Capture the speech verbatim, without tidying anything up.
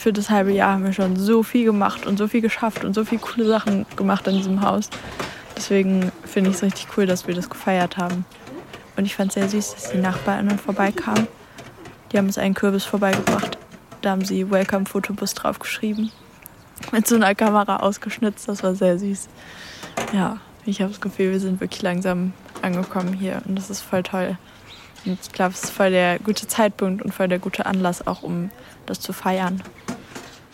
für das halbe Jahr haben wir schon so viel gemacht und so viel geschafft und so viele coole Sachen gemacht in diesem Haus. Deswegen finde ich es richtig cool, dass wir das gefeiert haben. Und ich fand es sehr süß, dass die NachbarInnen vorbeikamen. Die haben uns einen Kürbis vorbeigebracht. Da haben sie Welcome Fotobus draufgeschrieben. Mit so einer Kamera ausgeschnitzt. Das war sehr süß. Ja, ich habe das Gefühl, wir sind wirklich langsam angekommen hier. Und das ist voll toll. Und ich glaube, es ist voll der gute Zeitpunkt und voll der gute Anlass auch, um das zu feiern.